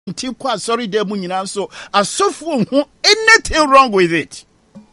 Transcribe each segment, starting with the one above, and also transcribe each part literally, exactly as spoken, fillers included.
Tikwa sorry de mu nyina so asofo hu anything wrong with it.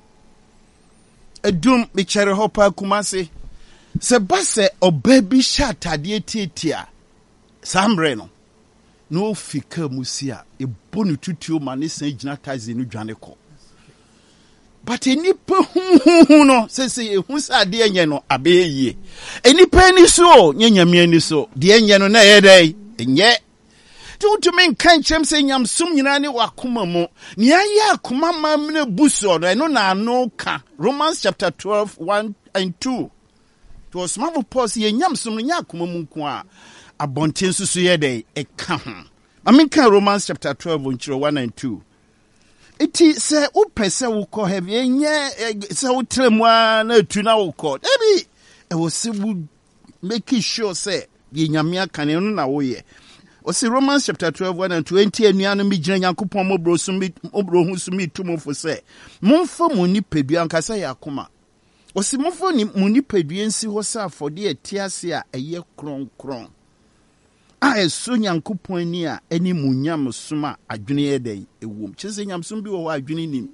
Edum me chere hopa kumase. Se base obabi shatade tietia. Sambre no. No fika musia e bonu tutuo ma ne san gina taxi no dwane ko. But enipa hu no se se ehu sa de enye no abeye. Enipa ni so nyanyame ni so de enye no na ye dai enye. To me kan chem se nyam sum nyina ne wakoma mu ne aye akoma mam ne buso no no na no ka. Romans chapter twelve one and two. To small pause ye nyam sum nya akoma mu nko a abonten susu ye dey e ka ho. I mean kan Romans chapter twelve one and two. Iti se wo pese wo ko have ye nye se wo tremu na tu na wo ko. Ebi e wo se wo make sure say ye nyame aka ne no na wo ye. Osi Romans chapter twelve one and twenty anuanu mi gina Nyankopon mobro sumi obro hu sumi tumofo se momfa mo nipadua ankasa ya akoma. Osi momfa ni mo nipadua nsi ho sa afode etiase a eye kronkron a eso Nyankopon ni a ani munyam soma adwene ye dai ewom chese nyamsom bi wo ho adwene nim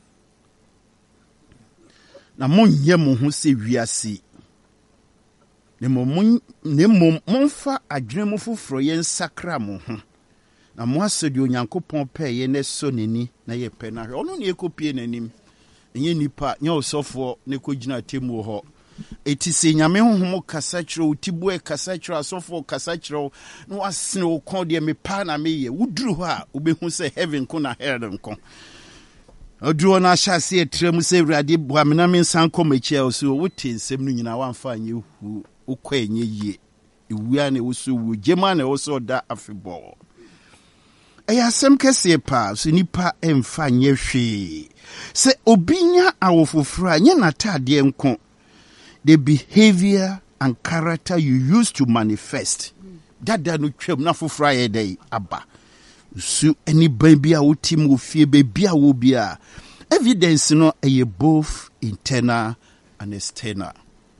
na monye mo ho se wiase. Ne mom ne mom monfa adwene mo foforo ye nsakra mo ho na mo asodi Onyankopon pe ye ne so neni na ye pe na hwe ono ne ekopie nanim enye nipa nya osofo ne kogina temu ho eti se nyame honhom kasa kiro utibu e kasa kiro asofo kasa kiro no asene wo kon de me pa na me ye wuduru ho a obehu se heaven ko na hell nko oduro na hyase etrem se Awurade boa me na me nsan komachi a so wote nsem no nyina wamfa anye hu ukwa enye ye ewua na woso wu gema na woso da afebo eya sem kese pa so nipa emfa nye hwe se obinya awofofra nya natade nko the behavior and character you used to manifest dada no twam na fofra ye dai aba su any baby a wotim ofie baby a wo bia evidence no eye both internal and external.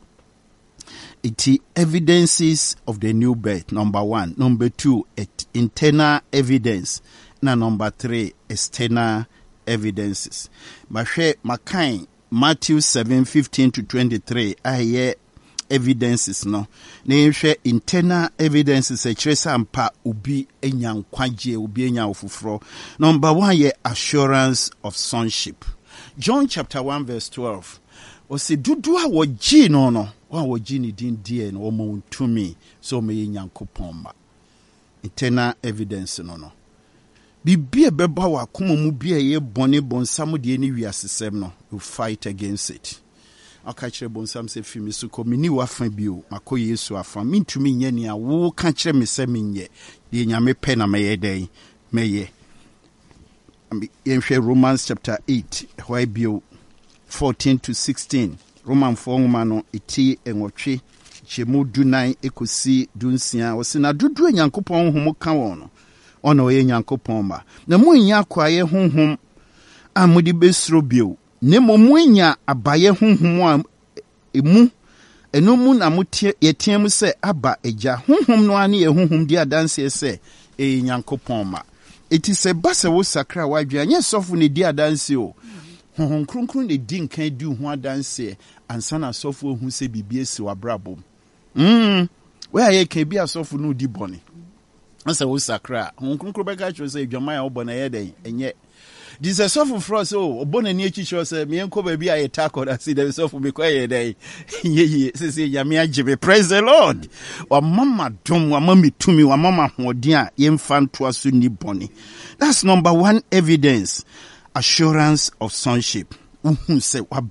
It evidences of the new birth, number one. Number two, it, internal evidence. Na number three, external evidences. Mashe Makai, Matthew seven fifteen to twenty-three. I hear evidences no. Neemshe internal evidences. E chesa ampa ubi enyang kwaje ubi enyang ufufro. Number one, ye assurance of sonship. John chapter one verse twelve. Ose dudu a woji no no. Wa woji ni din die no mo ntumi so me Nyankopon ma. Internal evidence no no. Bibie beba wa kuma mu bia ye bone bonsam de ni wiasesem no. You fight against it. Aka kire bonsam se fi mi so ko mi ni wafa bio mako Yesu afa mi ntumi nye ne a wo ka kire me se menye de nyame pe na me ye den me ye. Yenhwe Romans chapter eight why bio fourteen to sixteen. Roman four no iti enwotwe chemu dunan ekosi dunsia osina dudu Nyankopon honhom ka won ono ye Nyankopon ma na munya kwaye honhom amudi besro bio ne momunya abaye honhom a emu eno mu na mutie yetiem se aba eja honhom no ane ye honhom di adanse se e Nyankopon ma eti se base wo sakra wadwa nye sofo ne di adanse o honhom kronkron ne di nkan di ho adanse ansana sofo hu se bibie si wabrabo mm we aye kan bi asofo no di bone asa wo sakra honhom kronkron be ka cho se dwamaya wo bone ye den enye this is sofo for us o bone ni echi cho se me enko ba bi aye tako da si the sofo be kwa ye den ye ye se se yame ajibe. Praise the Lord. Wa mama dom wa mama tumi wa mama hoden a ye mfa nto aso ni bone. That's number one evidence. Assurance of sonship. Number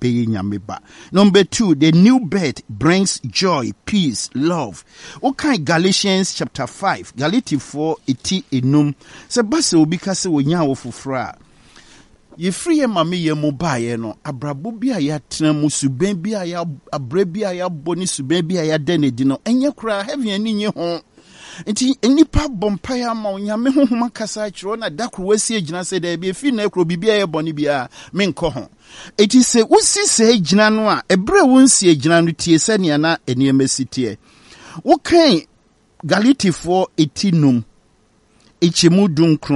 two, the new birth brings joy, peace, love. Okay, Galatians chapter five, Galatians four, iti enum. Se base obi kase wonya wofufra. Ye free ye mame ye mobaye no. Abrabo bi a ya tena mu suben bi a ya abre bi a ya boni suben bi a ya denedi no. Enye kura heavy ani nye ho. Enti enipa bompaya ma onyame honhom kasa kiro na dakro wasi agina se da bi fi na ekro bibia ye boni bia menko ho. Eti se usi se agina no a ebre wonsi agina no tie se ne na eniema sitie. Wo kan Galatians four eighteen num ichimu dunkron